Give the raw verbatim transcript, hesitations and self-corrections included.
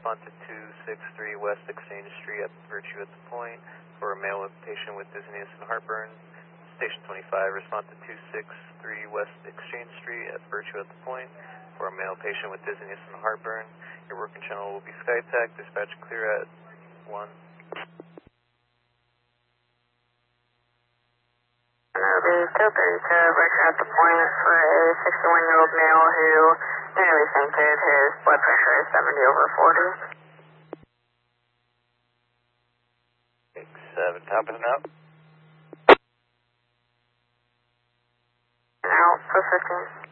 respond to two six three West Exchange Street at Virtue at the Point for a male patient with dizziness and heartburn. Station twenty-five, respond to two six three West Exchange Street at Virtue at the Point for a male patient with dizziness and heartburn. Your working channel will be SkyTac. Dispatch clear at one. The two thirty-two Virtue at the Point for a sixty-one-year-old male who nearly fainted. His blood pressure is seventy over forty. six seven, top is out. Now, post fifteen.